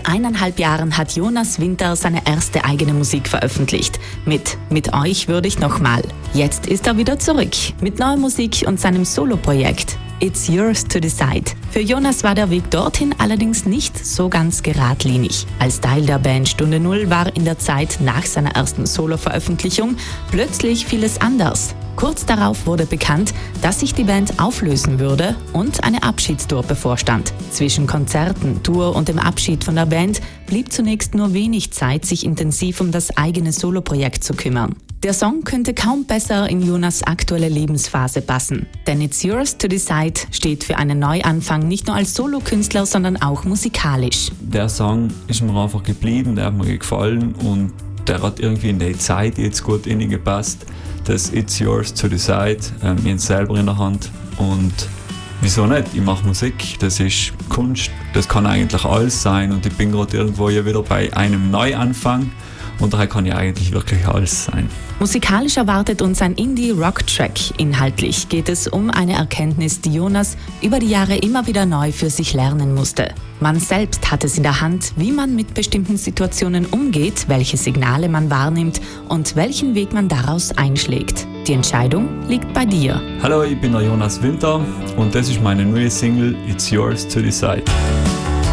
1,5 Jahren hat Jonas Winter seine erste eigene Musik veröffentlicht. Mit euch würde ich nochmal. Jetzt ist er wieder zurück mit neuer Musik und seinem Soloprojekt It's Yours to Decide. Für Jonas war der Weg dorthin allerdings nicht so ganz geradlinig. Als Teil der Band Stunde Null war in der Zeit nach seiner ersten Solo-Veröffentlichung plötzlich vieles anders. Kurz darauf wurde bekannt, dass sich die Band auflösen würde und eine Abschiedstour bevorstand. Zwischen Konzerten, Tour und dem Abschied von der Band blieb zunächst nur wenig Zeit, sich intensiv um das eigene Soloprojekt zu kümmern. Der Song könnte kaum besser in Jonas' aktuelle Lebensphase passen. Denn It's Yours to Decide steht für einen Neuanfang nicht nur als Solokünstler, sondern auch musikalisch. Der Song ist mir einfach geblieben, der hat mir gefallen und der hat irgendwie in die Zeit jetzt gut gepasst. Das It's Yours to Decide, ich habe es selber in der Hand und wieso nicht? Ich mache Musik, das ist Kunst, das kann eigentlich alles sein und ich bin gerade irgendwo ja wieder bei einem Neuanfang und daher kann ja eigentlich wirklich alles sein. Musikalisch erwartet uns ein Indie-Rock-Track. Inhaltlich geht es um eine Erkenntnis, die Jonas über die Jahre immer wieder neu für sich lernen musste. Man selbst hat es in der Hand, wie man mit bestimmten Situationen umgeht, welche Signale man wahrnimmt und welchen Weg man daraus einschlägt. Die Entscheidung liegt bei dir. Hallo, ich bin der Jonas Winter und das ist meine neue Single It's Yours to Decide.